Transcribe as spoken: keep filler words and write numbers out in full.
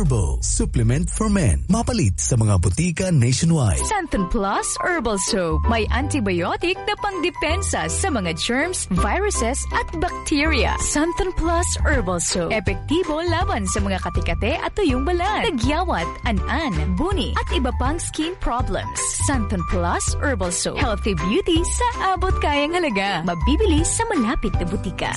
Turbo Supplement for Men. Mapalit sa mga butika nationwide. Santon Plus Herbal Soap. May antibiotic na pangdepensa sa mga germs, viruses at bacteria. Santon Plus Herbal Soap. Epektibo laban sa mga katikate at tuyong balat, tagyawat, an-an, buni at iba pang skin problems. Santon Plus Herbal Soap. Healthy beauty sa abot kayang halaga. Mabibili sa malapit na butika.